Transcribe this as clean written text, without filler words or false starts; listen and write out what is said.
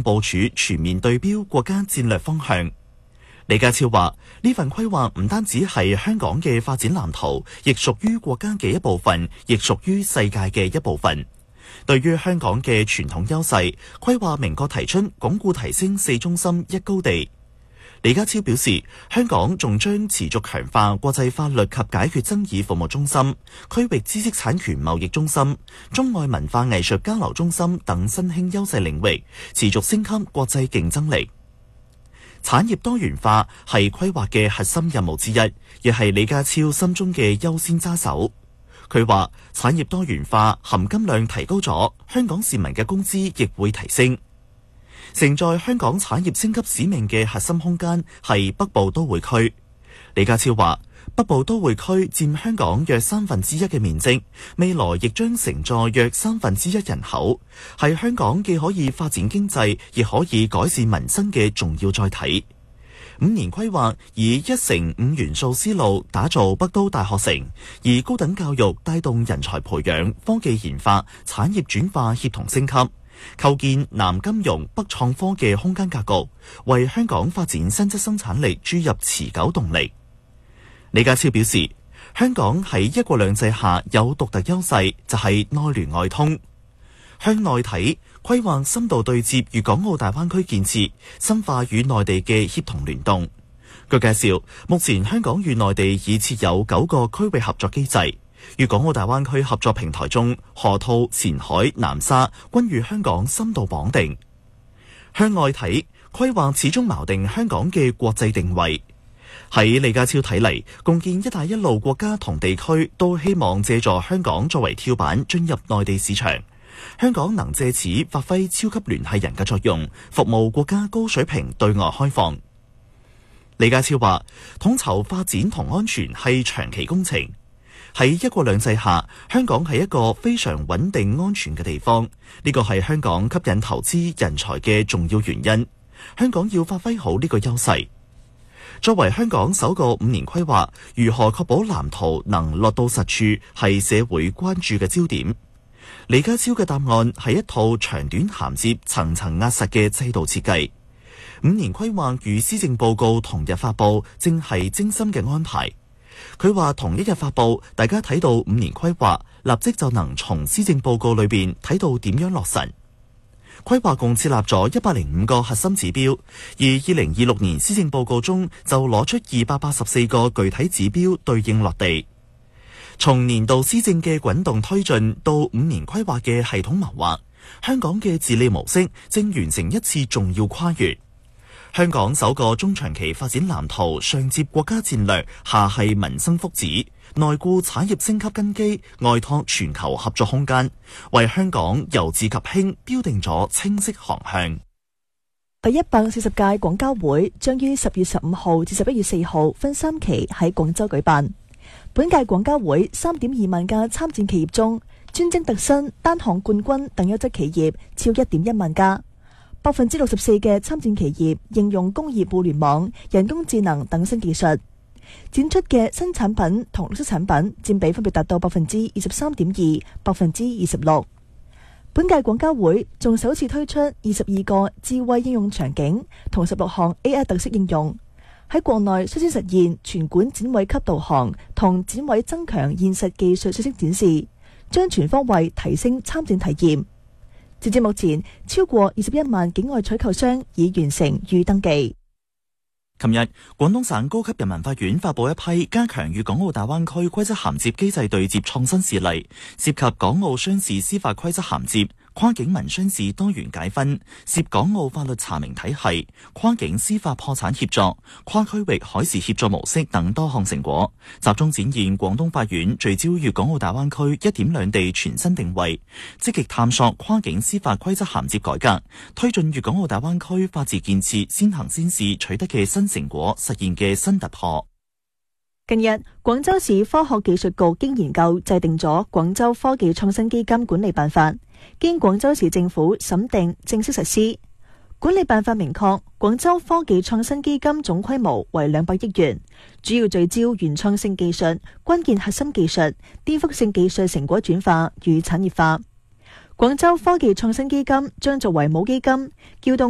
部署全面對標國家戰略方向。李家超話：呢份規劃唔單止係香港嘅發展藍圖，亦屬於國家嘅一部分，亦屬於世界嘅一部分。對於香港嘅傳統優勢，規劃明確提出鞏固提升4中心1高地。李家超表示，香港仲將持續強化國際法律及解決爭議服務中心、區域知識產權貿易中心、中外文化藝術交流中心等新興優勢領域，持續升級國際競爭力。產業多元化係規劃嘅核心任務之一，亦係李家超心中嘅優先揸手。佢話：產業多元化含金量提高咗，香港市民嘅工資亦會提升。承載香港產業升級使命嘅核心空間係北部都會區。李家超話：北部都會區佔香港約1/3嘅面積，未來亦將承載約1/3人口，係香港既可以發展經濟，亦可以改善民生嘅重要載體。5年規劃以1城5元素思路打造北都大學城，以高等教育帶動人才培養、科技研發、產業轉化協同升級，構建南金融北創科嘅空間格局，為香港發展新質生產力注入持久動力。李家超表示，香港喺一國兩制下有獨特優勢，就係內聯外通。向內睇，規劃深度對接粵港澳大灣區建設，深化與內地嘅協同聯動。據介紹，目前香港與內地已設有9個區域合作機制，粵港澳大灣區合作平台中，河套、前海、南沙均與香港深度綁定。向外睇，規劃始終錨定香港嘅國際定位。喺李家超睇嚟，共建一帶一路國家同地區都希望借助香港作為跳板進入內地市場。香港能借此發揮超級聯繫人嘅作用，服務國家高水平對外開放。李家超話：統籌發展同安全係長期工程。喺一國兩制下，香港係一個非常穩定安全嘅地方，呢個係香港吸引投資人才嘅重要原因。香港要發揮好呢個優勢。作為香港首個5年規劃，如何確保藍圖能落到實處，係社會關注嘅焦點。李家超嘅答案係一套長短銜接、層層壓實嘅制度設計。5年規劃與施政報告同日發佈，正係精心嘅安排。佢話同一日發佈，大家睇到5年規劃，立即就能從施政報告裏邊睇到點樣落實。規劃共設立咗105個核心指標，而2026年施政報告中就攞出284個具體指標對應落地。從年度施政嘅滾動推進到5年規劃嘅系統謀劃，香港嘅治理模式正完成一次重要跨越。香港首個中長期發展藍圖上接國家戰略，下係民生福祉，內顧產業升級根基，外拓全球合作空間，為香港由治及興標定咗清晰航向。 第140屆廣交會將於10月15號至11月4號分3期喺廣州舉辦。本屆廣交會3.2萬家參戰企業中，專精特新、單項冠軍等優質企業超1.1萬家。64%嘅參戰企業應用工業互聯網、人工智能等新技術，展出嘅新產品同綠色產品佔比分別達到23.2%、26%。本屆廣交會仲首次推出22個智慧應用場景同16項 AI 特色應用，喺國內率先實現全館展位級導航同展位增強現實技術信息展示，將全方位提升參戰體驗。截至目前，超過21萬境外採購商已完成預登記。 琴日，廣東省高級人民法院發布一批加強粵港澳大灣區規則銜接機制對接創新事例，涉及港澳商事司法規則銜接、跨境民商事多元解分、涉港澳法律查明體系、跨境司法破產協作、跨區域海事協作模式等多項成果，集中展現廣東法院聚焦粵港澳大灣區一點兩地全新定位，積極探索跨境司法規則銜接改革，推進粵港澳大灣區法治建設先行先試取得嘅新成果，實現嘅新突破。 近日，廣州市科學技術局經研究制定咗廣州科技創新基金管理辦法，經廣州市政府審定正式實施。管理辦法明確，廣州科技創新基金總規模為200億元，主要聚焦原創性技術、關鍵核心技術、顛覆性技術成果轉化與產業化。廣州科技創新基金將作為母基金，調動